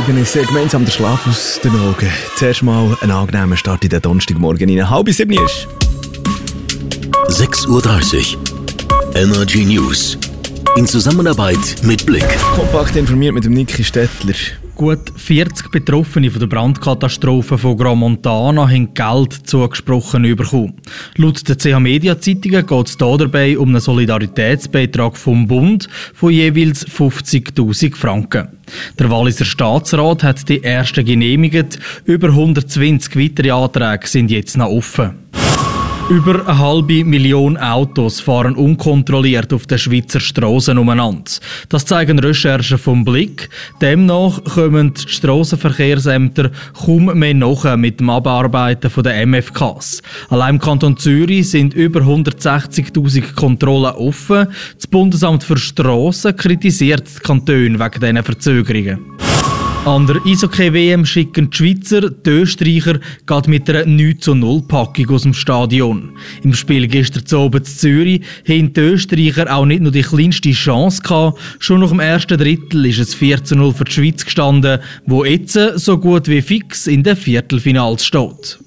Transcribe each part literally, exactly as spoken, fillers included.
Morgen ist gemeinsam der Schlaf aus den Augen. Zuerst mal einen angenehmen Start in den Donnerstagmorgen rein. Halb sieben ist sechs Uhr dreißig. Energy News. In Zusammenarbeit mit Blick. Kompakt informiert mit dem Niki Stettler. Gut vierzig Betroffene von der Brandkatastrophe von Grand Montana haben Geld zugesprochen bekommen. Laut der C H Media Zeitungen geht es hier dabei um einen Solidaritätsbeitrag vom Bund von jeweils fünfzigtausend Franken. Der Walliser Staatsrat hat die ersten genehmigt. Über hundertzwanzig weitere Anträge sind jetzt noch offen. Über eine halbe Million Autos fahren unkontrolliert auf den Schweizer Strassen umeinander. Das zeigen Recherchen vom Blick. Demnach kommen die Strassenverkehrsämter kaum mehr nach mit dem Abarbeiten der M F Ks. Allein im Kanton Zürich sind über hundertsechzigtausend Kontrollen offen. Das Bundesamt für Strassen kritisiert die Kantone wegen diesen Verzögerungen. An der Eishockey-W M schicken die Schweizer, die Österreicher, geht mit einer neun zu null Packung aus dem Stadion. Im Spiel gestern Abend in Zürich haben die Österreicher auch nicht nur die kleinste Chance gehabt. Schon nach dem ersten Drittel ist es vier zu null für die Schweiz gestanden, wo jetzt so gut wie fix in den Viertelfinals steht.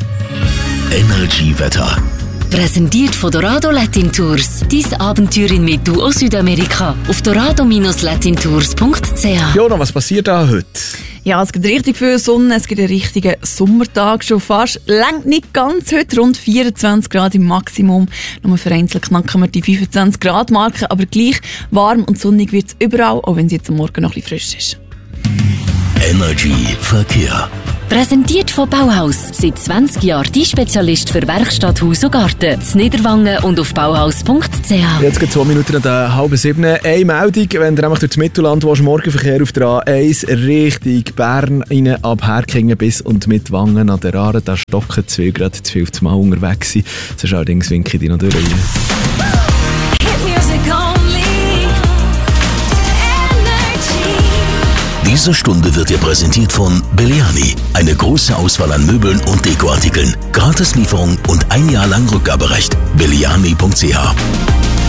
Energy-Wetter. Präsentiert von Dorado Latin Tours. Dein Abenteuer in Metu aus Südamerika. Auf dorado Latin Tours Punkt c h. Jona, was passiert da heute? Ja, es gibt richtig viel Sonne, es gibt einen richtigen Sommertag schon fast. Längt nicht ganz heute, rund vierundzwanzig Grad im Maximum. Nur vereinzelt knacken wir die fünfundzwanzig Grad Marke, aber gleich warm und sonnig wird es überall, auch wenn es jetzt am Morgen noch ein bisschen frisch ist. Energy Verkehr. Präsentiert von Bauhaus. Seit zwanzig Jahren die Spezialist für Werkstatt, Haus und Garten. In Niederwangen und auf bauhaus Punkt c h. Jetzt geht zwei Minuten an der halben sieben. Eine Meldung, wenn du nämlich durch das Mittelland willst, Morgenverkehr auf der A eins Richtung Bern rein, ab Herkingen bis und mit Wangen an der Aare. Da stocken zwei gerade zu viel Mal unterwegs sein. Sonst allerdings winke ich dich noch durch. Diese Stunde wird dir präsentiert von Belliani. Eine große Auswahl an Möbeln und Dekoartikeln. Gratislieferung und ein Jahr lang Rückgaberecht. belliani Punkt c h.